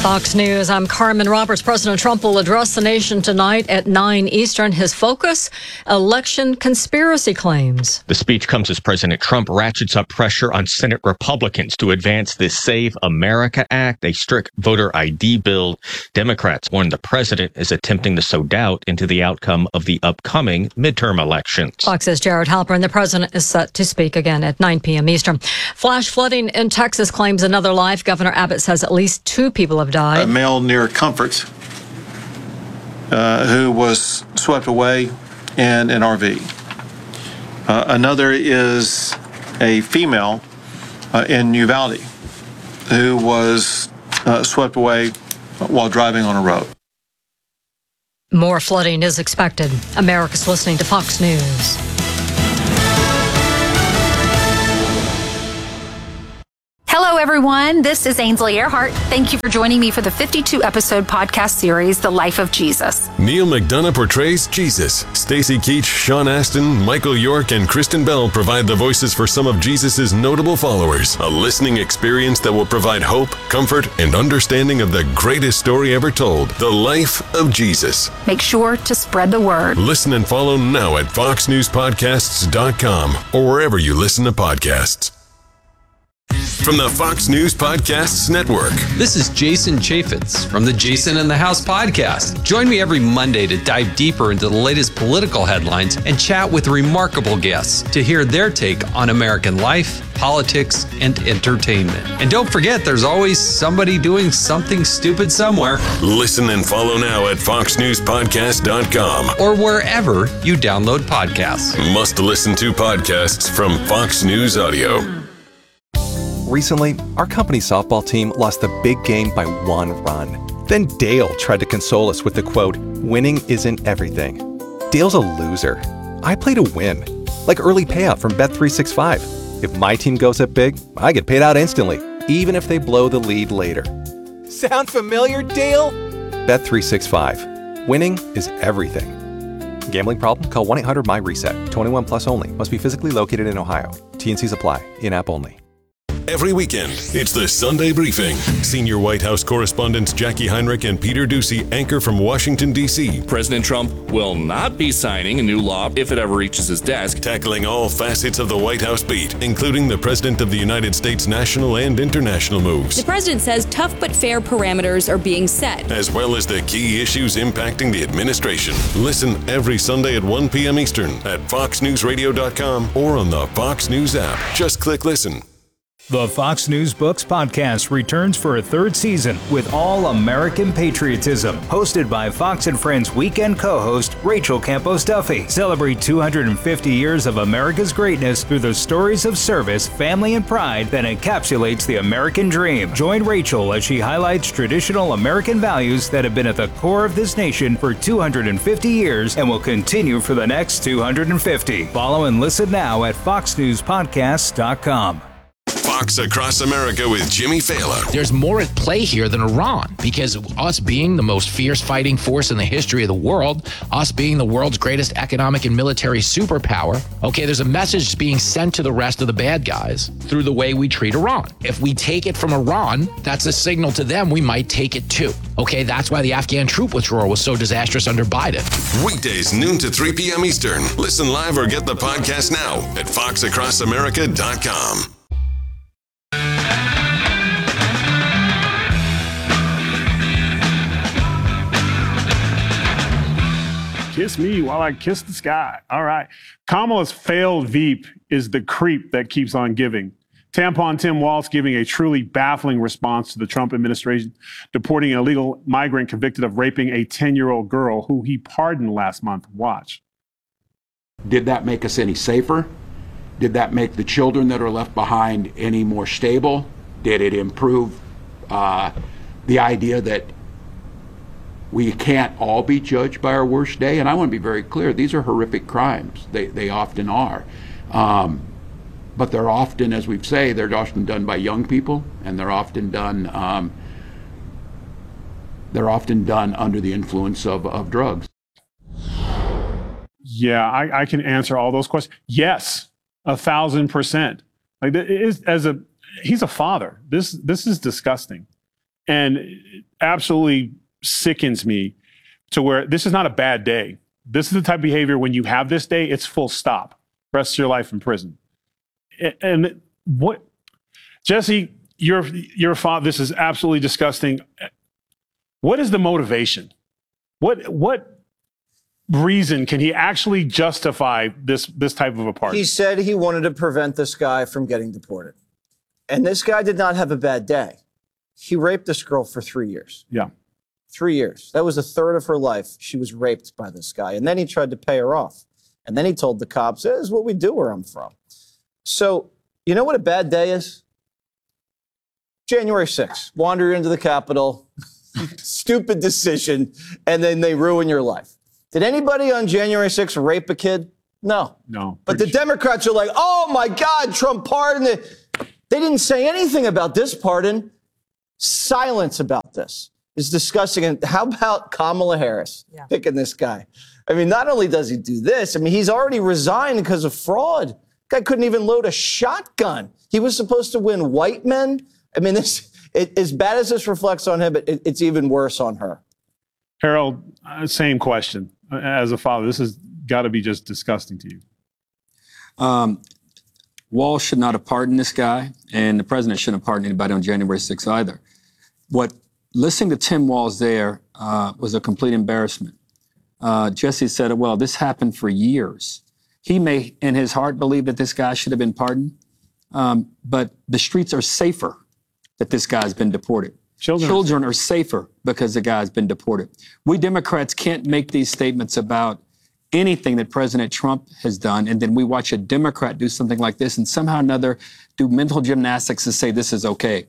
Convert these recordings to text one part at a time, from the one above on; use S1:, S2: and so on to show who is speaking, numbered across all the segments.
S1: Fox News, I'm Carmen Roberts. President Trump will address the nation tonight at 9 Eastern. His focus, election conspiracy claims.
S2: The speech comes as President Trump ratchets up pressure on Senate Republicans to advance the Save America Act, a strict voter ID bill. Democrats warn the president is attempting to sow doubt into the outcome of the upcoming midterm elections.
S1: Fox's Jared Halpern. The president is set to speak again at 9 p.m. Eastern. Flash flooding in Texas claims another life. Governor Abbott says at least 2 people have died.
S3: A male near Comfort who was swept away in an RV. Another is a female in Uvalde who was swept away while driving on a road.
S1: More flooding is expected. America's listening to Fox News.
S4: Hello, everyone. This is Ainsley Earhart. Thank you for joining me for the 52-episode podcast series, The Life of Jesus.
S5: Neil McDonough portrays Jesus. Stacy Keach, Sean Astin, Michael York, and Kristen Bell provide the voices for some of Jesus' notable followers. A listening experience that will provide hope, comfort, and understanding of the greatest story ever told, The Life of Jesus.
S4: Make sure to spread the word.
S5: Listen and follow now at foxnewspodcasts.com or wherever you listen to podcasts. From the Fox News Podcasts Network.
S6: This is Jason Chaffetz from the Jason in the House podcast. Join me every Monday to dive deeper into the latest political headlines and chat with remarkable guests to hear their take on American life, politics, and entertainment. And don't forget, there's always somebody doing something stupid somewhere.
S5: Listen and follow now at foxnewspodcast.com
S6: or wherever you download podcasts.
S5: Must listen to podcasts from Fox News Audio.
S7: Recently, our company's softball team lost the big game by 1 run. Then Dale tried to console us with the quote, "Winning isn't everything." Dale's a loser. I play to win, like early payout from Bet365. If my team goes up big, I get paid out instantly, even if they blow the lead later. Sound familiar, Dale? Bet365. Winning is everything. Gambling problem? Call 1-800-MY-RESET. 21 plus only. Must be physically located in Ohio. T&Cs apply. In-app only.
S5: Every weekend, it's the Sunday Briefing. Senior White House correspondents Jackie Heinrich and Peter Doocy anchor from Washington, D.C.
S8: President Trump will not be signing a new law if it ever reaches his desk.
S5: Tackling all facets of the White House beat, including the President of the United States' national and international moves.
S9: The president says tough but fair parameters are being set,
S5: as well as the key issues impacting the administration. Listen every Sunday at 1 p.m. Eastern at foxnewsradio.com or on the Fox News app. Just click listen.
S10: The Fox News Books podcast returns for a 3rd season with all American patriotism. Hosted by Fox and Friends weekend co-host Rachel Campos Duffy. Celebrate 250 years of America's greatness through the stories of service, family, and pride that encapsulates the American dream. Join Rachel as she highlights traditional American values that have been at the core of this nation for 250 years and will continue for the next 250. Follow and listen now at foxnewspodcasts.com.
S5: Fox Across America with Jimmy Fallon.
S11: There's more at play here than Iran, because us being the most fierce fighting force in the history of the world, us being the world's greatest economic and military superpower, okay, there's a message being sent to the rest of the bad guys through the way we treat Iran. If we take it from Iran, that's a signal to them we might take it too. Okay, that's why the Afghan troop withdrawal was so disastrous under Biden.
S5: Weekdays, noon to 3 p.m. Eastern. Listen live or get the podcast now at foxacrossamerica.com.
S12: Kiss me while I kiss the sky. All right. Kamala's failed Veep is the creep that keeps on giving. Tampon Tim Walz giving a truly baffling response to the Trump administration deporting an illegal migrant convicted of raping a 10-year-old girl who he pardoned last month. Watch.
S13: Did that make us any safer? Did that make the children that are left behind any more stable? Did it improve the idea that we can't all be judged by our worst day? And I want to be very clear, these are horrific crimes. They often are. But they're often, as we say, they're often done by young people, and they're often done under the influence of drugs.
S12: Yeah, I can answer all those questions. Yes, 1,000%. Like, he's a father. This is disgusting. And it absolutely sickens me to where this is not a bad day. This is the type of behavior when you have this day, it's full stop. Rest of your life in prison. And what, Jesse, your father, this is absolutely disgusting. What is the motivation? What reason can he actually justify this type of a pardon?
S14: He said he wanted to prevent this guy from getting deported. And this guy did not have a bad day. He raped this girl for 3 years.
S12: Yeah.
S14: 3 years. That was a third of her life. She was raped by this guy. And then he tried to pay her off. And then he told the cops, this is what we do where I'm from. So, you know what a bad day is? January 6th. Wander into the Capitol. Stupid decision. And then they ruin your life. Did anybody on January 6th rape a kid? No.
S12: No.
S14: But the Democrats are like, oh my God, Trump pardoned it. They didn't say anything about this pardon. Silence about this is disgusting. And how about Kamala Harris picking this guy? I mean, not only does he do this, I mean, he's already resigned because of fraud. Guy couldn't even load a shotgun. He was supposed to win white men. I mean, as bad as this reflects on him, it's even worse on her.
S12: Harold, same question. As a father, this has got to be just disgusting to you.
S15: Walz should not have pardoned this guy, and the president shouldn't have pardoned anybody on January 6th either. Listening to Tim Walz there was a complete embarrassment. Jesse said, well, this happened for years. He may, in his heart, believe that this guy should have been pardoned, but the streets are safer that this guy's been deported. Children are safer because the guy's been deported. We Democrats can't make these statements about anything that President Trump has done, and then we watch a Democrat do something like this and somehow or another do mental gymnastics to say this is okay.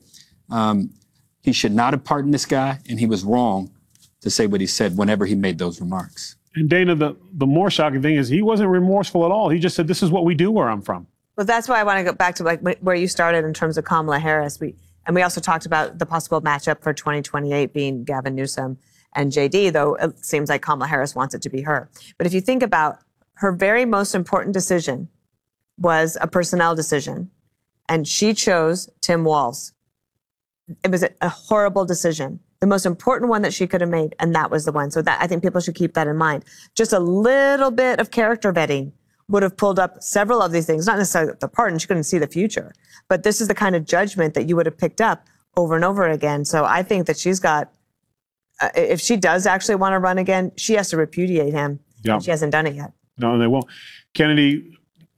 S15: He should not have pardoned this guy, and he was wrong to say what he said whenever he made those remarks.
S12: And Dana, the more shocking thing is he wasn't remorseful at all. He just said, this is what we do where I'm from.
S16: Well, that's why I want to go back to like where you started in terms of Kamala Harris. We also talked about the possible matchup for 2028 being Gavin Newsom and JD, though it seems like Kamala Harris wants it to be her. But if you think about her very most important decision was a personnel decision, and she chose Tim Walz. It was a horrible decision, the most important one that she could have made, and that was the one. So that I think people should keep that in mind. Just a little bit of character vetting would have pulled up several of these things, not necessarily the pardon, she couldn't see the future, but this is the kind of judgment that you would have picked up over and over again. So I think that she's got, if she does actually want to run again, she has to repudiate him.
S12: Yeah.
S16: She hasn't done it yet.
S12: No, they won't. Kennedy,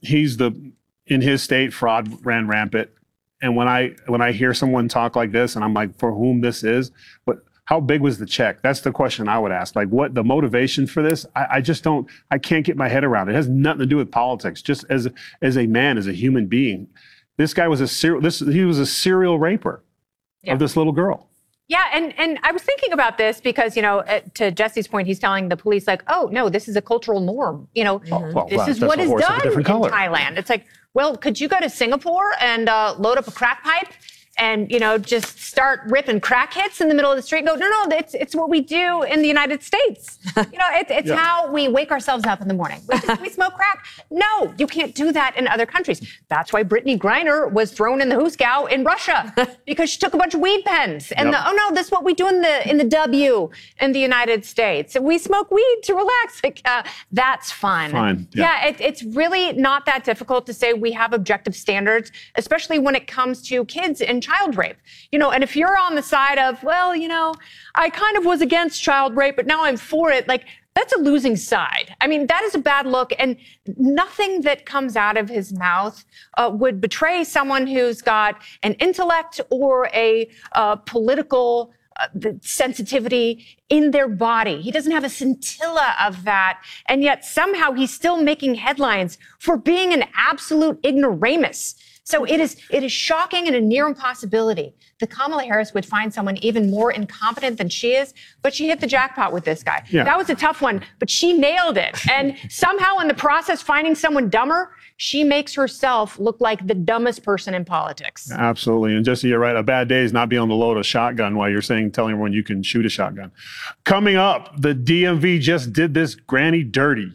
S12: in his state, fraud ran rampant. And when I hear someone talk like this, and I'm like, for whom this is, how big was the check? That's the question I would ask. Like, what the motivation for this? I can't get my head around it. It has nothing to do with politics. Just as a man, as a human being, this guy was he was a serial raper of this little girl.
S17: Yeah, and I was thinking about this because, to Jesse's point, he's telling the police like, oh, no, this is a cultural norm. This is what is done in Thailand. It's like, well, could you go to Singapore and load up a crack pipe and, just start ripping crack hits in the middle of the street and go, no, it's what we do in the United States. It's how we wake ourselves up in the morning. We smoke crack. No, you can't do that in other countries. That's why Brittany Griner was thrown in the Huskow in Russia because she took a bunch of weed pens. And this is what we do in the W in the United States. We smoke weed to relax. That's fun. It's really not that difficult to say we have objective standards, especially when it comes to kids and child rape. And if you're on the side of, I kind of was against child rape, but now I'm for it, like, that's a losing side. I mean, that is a bad look, and nothing that comes out of his mouth would betray someone who's got an intellect or a political sensitivity in their body. He doesn't have a scintilla of that, and yet somehow he's still making headlines for being an absolute ignoramus. So it is shocking and a near impossibility that Kamala Harris would find someone even more incompetent than she is, but she hit the jackpot with this guy. Yeah. That was a tough one, but she nailed it. And somehow in the process, finding someone dumber, she makes herself look like the dumbest person in politics.
S12: Absolutely. And Jesse, you're right. A bad day is not being able to load a shotgun while you're telling everyone you can shoot a shotgun. Coming up, the DMV just did this granny dirty.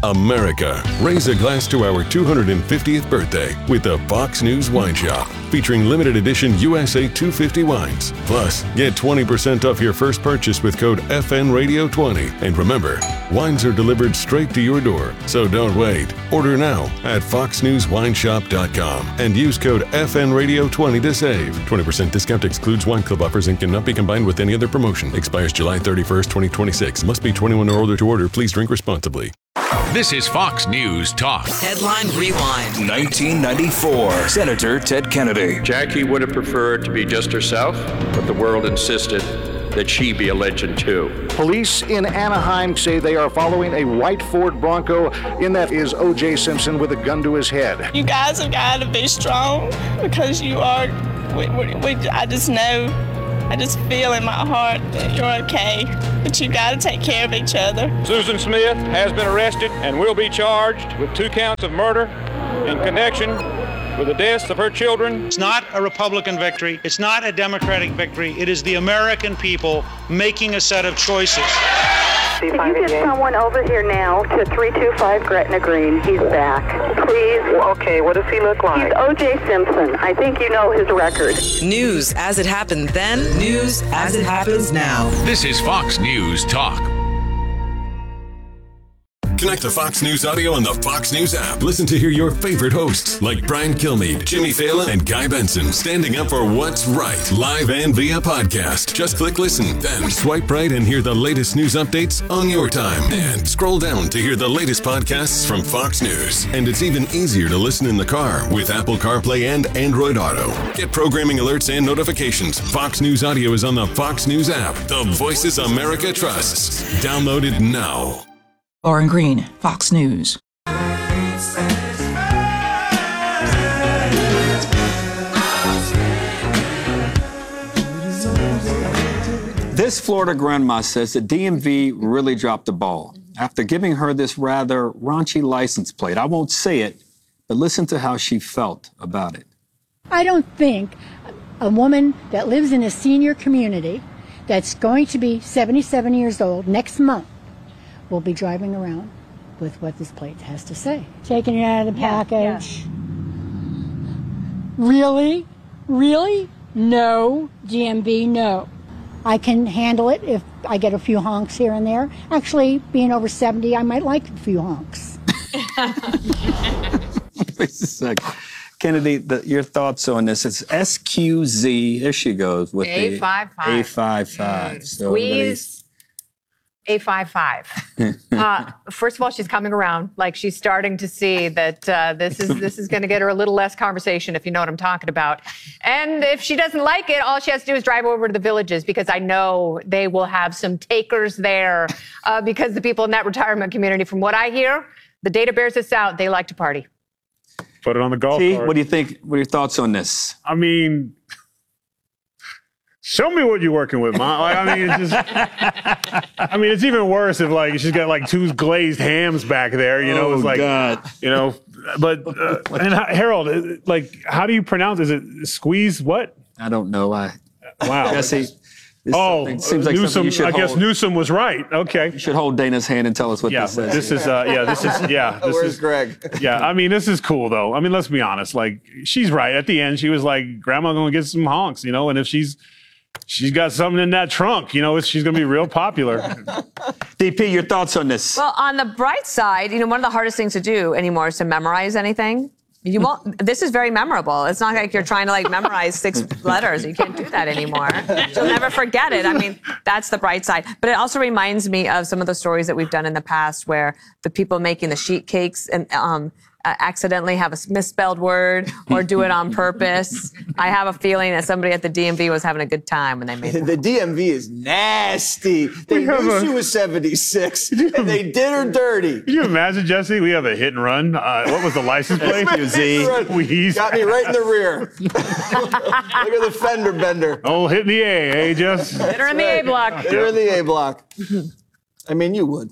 S5: America. Raise a glass to our 250th birthday with the Fox News Wine Shop, featuring limited edition USA 250 wines. Plus, get 20% off your first purchase with code FNRadio20. And remember, wines are delivered straight to your door, so don't wait. Order now at foxnewswineshop.com and use code FNRadio20 to save. 20% discount excludes wine club offers and cannot be combined with any other promotion. Expires July 31st, 2026. Must be 21 or older to order. Please drink responsibly.
S18: This is Fox News Talk.
S19: Headline Rewind.
S18: 1994. Senator Ted Kennedy.
S20: Jackie would have preferred to be just herself, but the world insisted that she be a legend too.
S21: Police in Anaheim say they are following a white Ford Bronco. In that is O.J. Simpson with a gun to his head.
S22: You guys have got to be strong because you are. I just know. I just feel in my heart that you're okay, but you got to take care of each other.
S23: Susan Smith has been arrested and will be charged with 2 counts of murder in connection with the deaths of her children.
S24: It's not a Republican victory. It's not a Democratic victory. It is the American people making a set of choices.
S25: Can you get someone over here now to 325 Gretna Green? He's back. Please.
S21: Okay, what does he look like?
S25: He's O.J. Simpson. I think you know his record.
S19: News as it happened then, news as it happens now.
S18: This is Fox News Talk.
S5: Connect to Fox News Audio on the Fox News app. Listen to hear your favorite hosts like Brian Kilmeade, Jimmy Fallon, and Guy Benson standing up for what's right, live and via podcast. Just click listen, then swipe right and hear the latest news updates on your time. And scroll down to hear the latest podcasts from Fox News. And it's even easier to listen in the car with Apple CarPlay and Android Auto. Get programming alerts and notifications. Fox News Audio is on the Fox News app. The voices America trusts. Download it now.
S19: Lauren Green, Fox News.
S15: This Florida grandma says the DMV really dropped the ball after giving her this rather raunchy license plate. I won't say it, but listen to how she felt about it.
S26: I don't think a woman that lives in a senior community that's going to be 77 years old next month will be driving around with what this plate has to say. Taking it out of the package. Yeah. Really? Really? No, DMV, no. I can handle it if I get a few honks here and there. Actually, being over 70, I might like a few honks.
S15: Wait a sec. Kennedy, your thoughts on this? It's SQZ. There she goes with
S17: A55.
S15: the A55.
S17: So squeeze. A55. First of all, she's coming around. Like she's starting to see that this is going to get her a little less conversation, if you know what I'm talking about. And if she doesn't like it, all she has to do is drive over to the Villages, because I know they will have some takers there because the people in that retirement community, from what I hear, the data bears this out, they like to party.
S12: Put it on the golf cart.
S15: What do you think? What are your thoughts on this?
S12: I mean, show me what you're working with, Mom. It's even worse if she's got 2 glazed hams back there. It's like, God. But and Harold, how do you pronounce it? Is it squeeze what?
S15: I don't know. Wow.
S12: Jesse.
S15: Seems like
S12: Newsom.
S15: You should
S12: guess Newsom was right. Okay.
S15: You should hold Dana's hand and tell us what this is.
S12: This is.
S14: Where's Greg?
S12: This is cool though. Let's be honest. She's right. At the end, she was like, "Grandma gonna get some honks," and if she's got something in that trunk, she's gonna be real popular.
S15: DP, your thoughts on this?
S16: Well, on the bright side, one of the hardest things to do anymore is to memorize anything. You won't. This is very memorable. It's not like you're trying to memorize 6 letters. You can't do that anymore. You'll never forget it. That's the bright side. But it also reminds me of some of the stories that we've done in the past where the people making the sheet cakes and accidentally have a misspelled word or do it on purpose. I have a feeling that somebody at the DMV was having a good time when they made it.
S14: The DMV is nasty. They knew she was 76, and they did her dirty.
S12: Can you imagine, Jesse? We have a hit and run. What was the license plate?
S14: SQZ. Got me right in the rear. Look at the fender bender.
S12: Oh, hit in the A, Jess?
S16: Hit her in the A block.
S14: Hit her in the A block. You would.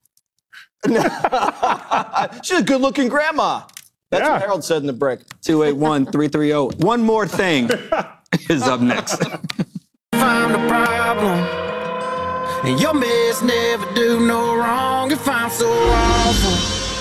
S14: She's a good-looking grandma. That's what Harold said in the break.
S15: 281-330. One more thing is up next.
S27: Found a problem, and your mess never do no wrong. If I'm so awful,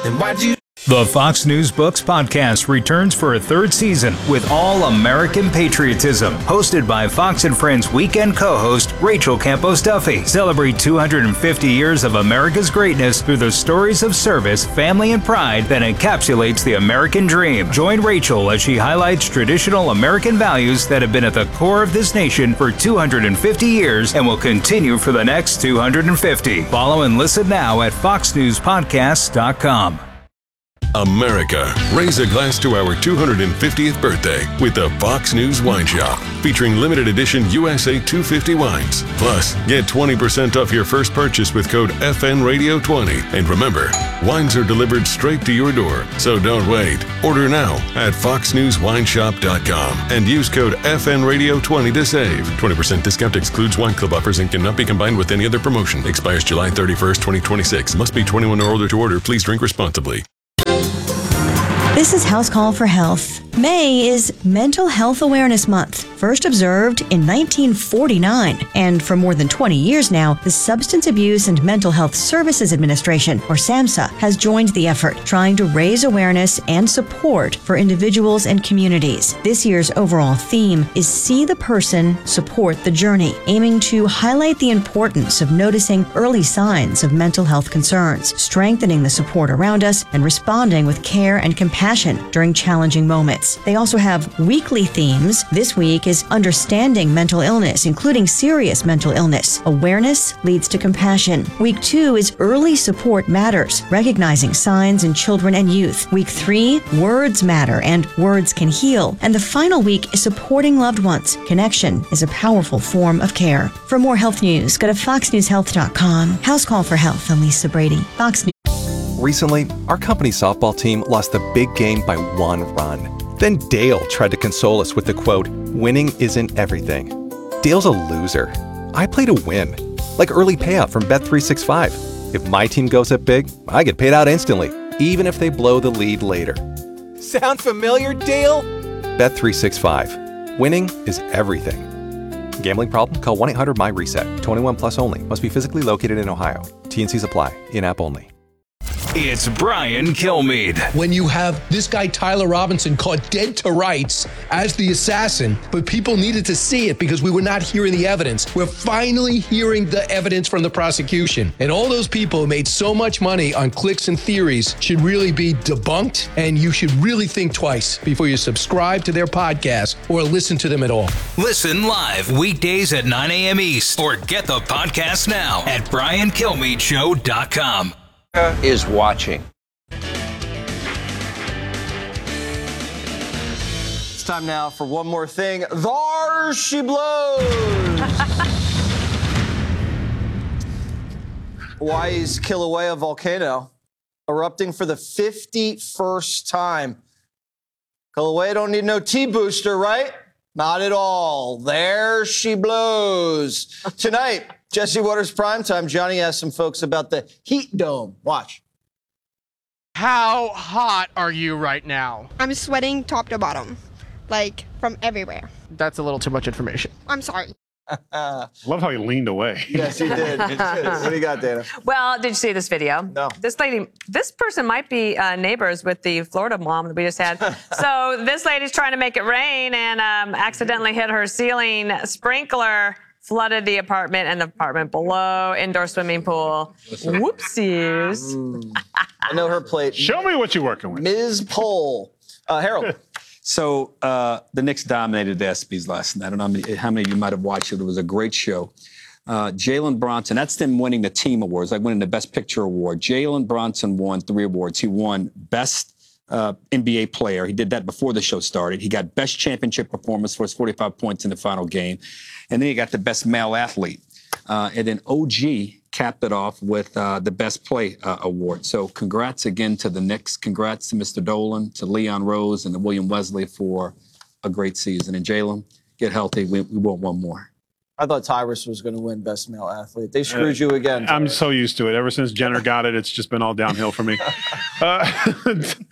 S27: Then why'd you?
S10: The Fox News Books podcast returns for a third season with all American patriotism. Hosted by Fox and Friends weekend co-host Rachel Campos Duffy. Celebrate 250 years of America's greatness through the stories of service, family, and pride that encapsulates the American dream. Join Rachel as she highlights traditional American values that have been at the core of this nation for 250 years and will continue for the next 250. Follow and listen now at foxnewspodcasts.com.
S5: America, raise a glass to our 250th birthday with the Fox News Wine Shop, featuring limited edition USA 250 wines. Plus, get 20% off your first purchase with code FNRadio20. And remember, wines are delivered straight to your door, so don't wait. Order now at foxnewswineshop.com and use code FNRadio20 to save. 20% discount excludes wine club offers and cannot be combined with any other promotion. Expires July 31st, 2026. Must be 21 or older to order. Please drink responsibly.
S1: This is House Call for Health. May is Mental Health Awareness Month, first observed in 1949. And for more than 20 years now, the Substance Abuse and Mental Health Services Administration, or SAMHSA, has joined the effort, trying to raise awareness and support for individuals and communities. This year's overall theme is See the Person, Support the Journey, aiming to highlight the importance of noticing early signs of mental health concerns, strengthening the support around us, and responding with care and compassion during challenging moments. They also have weekly themes. This week is Understanding Mental Illness, including serious mental illness. Awareness leads to compassion. Week 2 is Early Support Matters, recognizing signs in children and youth. Week 3, Words Matter and Words Can Heal. And the final week is Supporting Loved Ones. Connection is a powerful form of care. For more health news, go to foxnewshealth.com. House Call for Health, I'm Lisa Brady. Fox News.
S2: Recently, our company's softball team lost the big game by 1 run. Then Dale tried to console us with the quote, "Winning isn't everything." Dale's a loser. I play to win, like early payout from Bet365. If my team goes up big, I get paid out instantly, even if they blow the lead later. Sound familiar, Dale? Bet365. Winning is everything. Gambling problem? Call 1-800-MY-RESET. 21 plus only. Must be physically located in Ohio. T&Cs apply. In-app only.
S10: It's Brian Kilmeade.
S3: When you have this guy, Tyler Robinson, caught dead to rights as the assassin, but people needed to see it because we were not hearing the evidence. We're finally hearing the evidence from the prosecution. And all those people who made so much money on clicks and theories should really be debunked, and you should really think twice before you subscribe to their podcast or listen to them at all.
S10: Listen live weekdays at 9 a.m. East or get the podcast now at BrianKilmeadeShow.com.
S4: Is watching.
S14: It's time now for one more thing. There she blows. Hawaii's Kilauea volcano erupting for the 51st time. Kilauea don't need no T-booster, right? Not at all. There she blows. Tonight, Jesse Waters Primetime. Johnny asked some folks about the heat dome. Watch.
S6: How hot are you right now?
S7: I'm sweating top to bottom, like from everywhere.
S6: That's a little too much information.
S7: I'm sorry.
S12: Love how he leaned away.
S14: Yes, he did. What do you got, Dana?
S16: Well, did you see this video?
S14: No.
S16: This person might be neighbors with the Florida mom that we just had. So this lady's trying to make it rain and accidentally hit her ceiling sprinkler, flooded the apartment and the apartment below, indoor swimming pool. Whoopsies.
S14: I know her plate.
S12: Show me what you're working with.
S14: Ms. Pole. Harold.
S15: So the Knicks dominated the ESPYs last night. I don't know how many of you might have watched it. It was a great show. Jalen Bronson, that's them winning the team awards, like winning the Best Picture award. Jalen Bronson won 3 awards. He won Best NBA player. He did that before the show started. He got Best Championship Performance for his 45 points in the final game. And then he got the Best Male Athlete. And then OG capped it off with the Best Play award. So congrats again to the Knicks. Congrats to Mr. Dolan, to Leon Rose, and to William Wesley for a great season. And Jalen, get healthy. We want one more.
S14: I thought Tyrus was going to win Best Male Athlete. They screwed you again.
S12: I'm so used to it. Ever since Jenner got it, it's just been all downhill for me.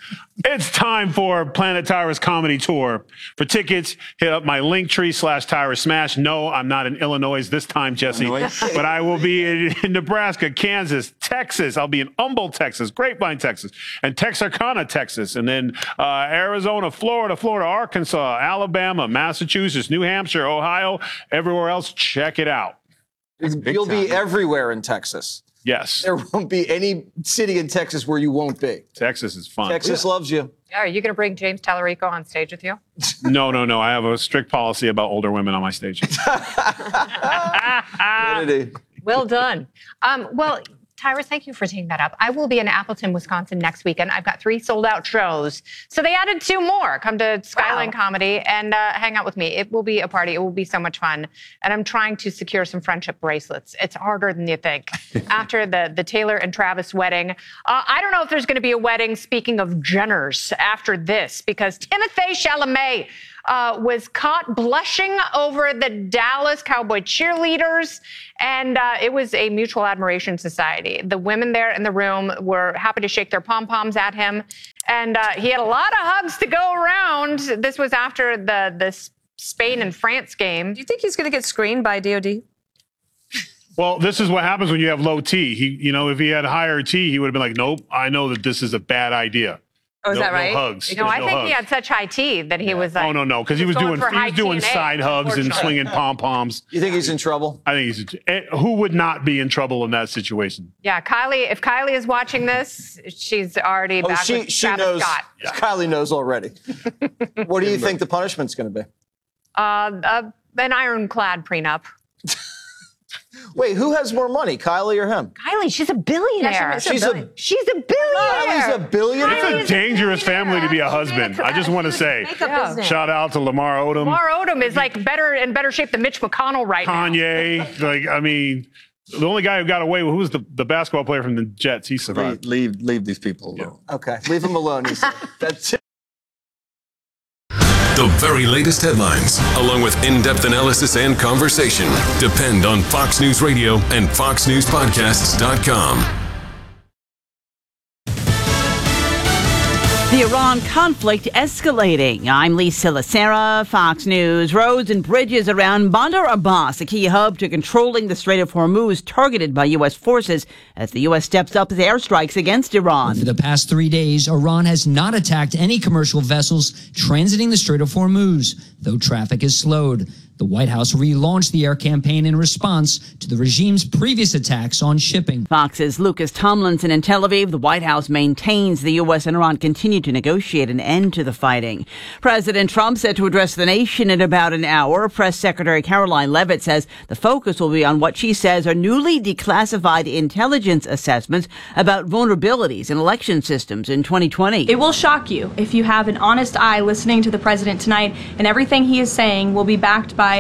S12: It's time for Planet Tyrus Comedy Tour. For tickets, hit up my Linktree/Tyrus Smash. No, I'm not in Illinois this time, Jesse, but I will be in Nebraska, Kansas, Texas. I'll be in Humboldt, Texas, Grapevine, Texas, and Texarkana, Texas, and then Arizona, Florida, Arkansas, Alabama, Massachusetts, New Hampshire, Ohio, everywhere else. Check it out.
S14: You'll be everywhere in Texas.
S12: Yes.
S14: There won't be any city in Texas where you won't be.
S12: Texas is fun.
S14: Texas loves you.
S17: Are you going to bring James Tallarico on stage with you?
S12: No. I have a strict policy about older women on my stage.
S17: Well done. Well, Tyrus, thank you for taking that up. I will be in Appleton, Wisconsin next weekend. I've got 3 sold-out shows. So they added 2 more. Come to Skyline Comedy and hang out with me. It will be a party. It will be so much fun. And I'm trying to secure some friendship bracelets. It's harder than you think. After the Taylor and Travis wedding, I don't know if there's going to be a wedding, speaking of Jenners, after this, because Timothée Chalamet was caught blushing over the Dallas Cowboy cheerleaders, and it was a mutual admiration society. The women there in the room were happy to shake their pom-poms at him, and he had a lot of hugs to go around. This was after the Spain and France game.
S16: Do you think he's going to get screened by DOD?
S12: Well, this is what happens when you have low T. If he had higher T, he would have been like, nope, I know that this is a bad idea.
S16: Oh, is that right?
S12: No hugs.
S17: No, I think he had such high T that he was like...
S12: Oh, no, because he was doing side hugs and swinging pom-poms.
S14: You think he's in trouble?
S12: I think who would not be in trouble in that situation?
S17: Yeah, Kylie, if Kylie is watching this, she's already back with Travis Scott.
S14: Yeah. Kylie knows already. What do you think the punishment's going to be?
S17: An ironclad prenup.
S14: Wait, who has more money, Kylie or him?
S17: Kylie, she's a billionaire.
S14: She's a billionaire.
S17: Kylie's
S14: a billionaire?
S12: It's a dangerous family to be a husband. I just want to say. Shout out to Lamar Odom.
S17: Lamar Odom is like in better shape than Mitch McConnell right now.
S12: Kanye. The only guy who got away with, who was the basketball player from the Jets? He survived.
S15: Leave these people alone.
S14: Yeah. Okay, leave him alone. That's it.
S5: The very latest headlines, along with in-depth analysis and conversation, depend on Fox News Radio and FoxNewsPodcasts.com.
S4: The Iran conflict escalating. I'm Lisa Lacera, Fox News. Roads and bridges around Bandar Abbas, a key hub to controlling the Strait of Hormuz, targeted by U.S. forces as the U.S. steps up its airstrikes against Iran.
S8: For the past 3 days, Iran has not attacked any commercial vessels transiting the Strait of Hormuz, though traffic is slowed. The White House relaunched the air campaign in response to the regime's previous attacks on shipping.
S4: Fox's Lucas Tomlinson in Tel Aviv. The White House maintains the U.S. and Iran continue to negotiate an end to the fighting. President Trump set to address the nation in about an hour. Press Secretary Caroline Leavitt says the focus will be on what she says are newly declassified intelligence assessments about vulnerabilities in election systems in 2020.
S9: It will shock you if you have an honest eye listening to the president tonight, and everything he is saying will be backed by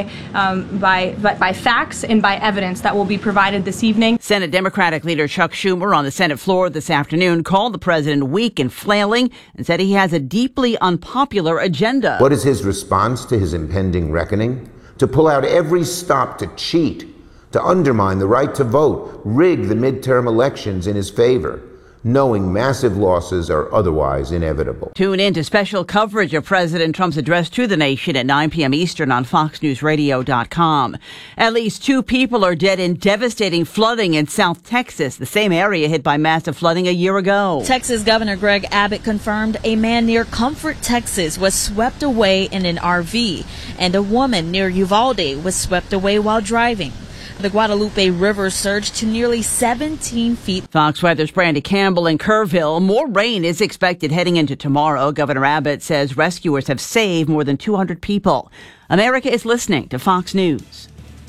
S9: facts and by evidence that will be provided this evening.
S4: Senate Democratic leader Chuck Schumer on the Senate floor this afternoon called the president weak and flailing and said he has a deeply unpopular agenda.
S11: What is his response to his impending reckoning? To pull out every stop to cheat, to undermine the right to vote, rig the midterm elections in his favor, knowing massive losses are otherwise inevitable.
S4: Tune in to special coverage of President Trump's address to the nation at 9 p.m. Eastern on FoxNewsRadio.com. At least 2 people are dead in devastating flooding in South Texas, the same area hit by massive flooding a year ago.
S13: Texas Governor Greg Abbott confirmed a man near Comfort, Texas was swept away in an RV, and a woman near Uvalde was swept away while driving. The Guadalupe River surged to nearly 17 feet.
S4: Fox Weather's Brandy Campbell in Kerrville. More rain is expected heading into tomorrow. Governor Abbott says rescuers have saved more than 200 people. America is listening to Fox News.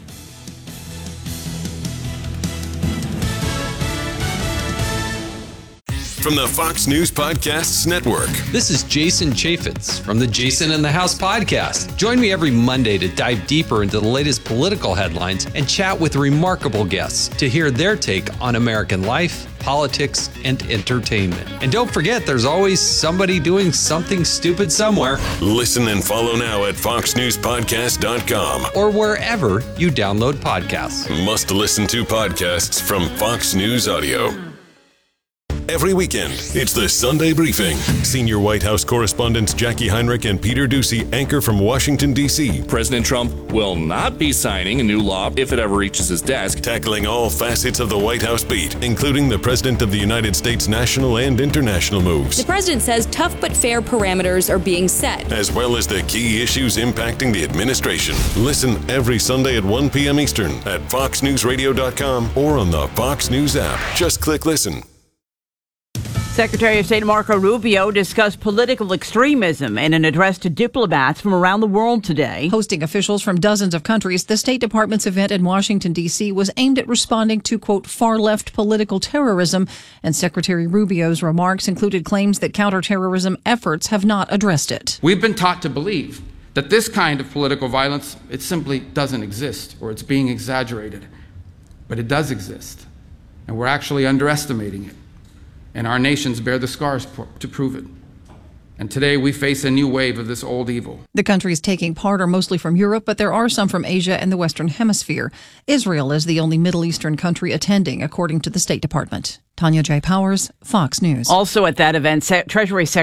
S5: From the Fox News Podcasts Network.
S20: This is Jason Chaffetz from the Jason in the House podcast. Join me every Monday to dive deeper into the latest political headlines and chat with remarkable guests to hear their take on American life, politics, and entertainment. And don't forget, there's always somebody doing something stupid somewhere.
S5: Listen and follow now at FoxNewsPodcast.com
S20: or wherever you download podcasts.
S5: Must listen to podcasts from Fox News Audio. every weekend. It's the Sunday Briefing. Senior White House correspondents Jackie Heinrich and Peter Doocy anchor from Washington, D.C.
S18: President Trump will not be signing a new law if it ever reaches his desk.
S5: Tackling all facets of the White House beat, including the President of the United States national and international moves.
S19: The president says tough but fair parameters are being set,
S5: as well as the key issues impacting the administration. Listen every Sunday at 1 p.m. Eastern at foxnewsradio.com or on the Fox News app. Just click listen.
S4: Secretary of State Marco Rubio discussed political extremism in an address to diplomats from around the world today.
S21: Hosting officials from dozens of countries, the State Department's event in Washington, D.C. was aimed at responding to, quote, far-left political terrorism, and Secretary Rubio's remarks included claims that counterterrorism efforts have not addressed it.
S22: We've been taught to believe that this kind of political violence, it simply doesn't exist, or it's being exaggerated. But it does exist, and we're actually underestimating it. And our nations bear the scars to prove it. And today we face a new wave of this old evil.
S21: The countries taking part are mostly from Europe, but there are some from Asia and the Western Hemisphere. Israel is the only Middle Eastern country attending, according to the State Department. Tanya J. Powers, Fox News.
S4: Also at that event, Treasury Secretary